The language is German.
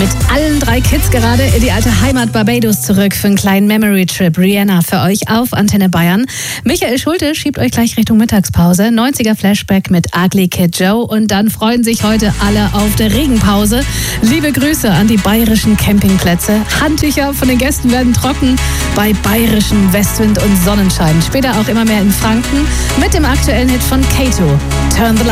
mit allen 3 Kids gerade in die alte Heimat Barbados zurück für einen kleinen Memory-Trip. Rihanna für euch auf Antenne Bayern. Michael Schulte schiebt euch gleich Richtung Mittagspause. 90er-Flashback mit Ugly Kid Joe. Und dann freuen sich heute alle auf der Regenpause. Liebe Grüße an die bayerischen Campingplätze. Handtücher von den Gästen werden trocken bei bayerischem Westwind und Sonnenschein. Später auch immer mehr in Franken mit dem aktuellen Hit von Kato, Turn the Lights.